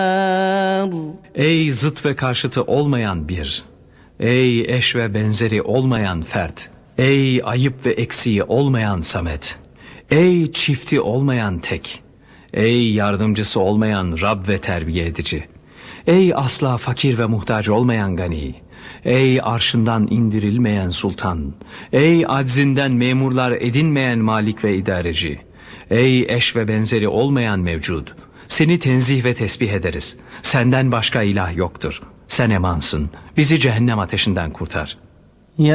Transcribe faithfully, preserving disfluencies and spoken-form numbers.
Ey zıt ve karşıtı olmayan bir, ey eş ve benzeri olmayan fert, ey ayıp ve eksiği olmayan Samet, ey çifti olmayan tek, ey yardımcısı olmayan Rab ve terbiye edici, ey asla fakir ve muhtaç olmayan Gani, ey arşından indirilmeyen sultan, ey aczinden memurlar edinmeyen malik ve idareci, ey eş ve benzeri olmayan mevcud, seni tenzih ve tesbih ederiz. Senden başka ilah yoktur. Sen emansın. Bizi cehennem ateşinden kurtar.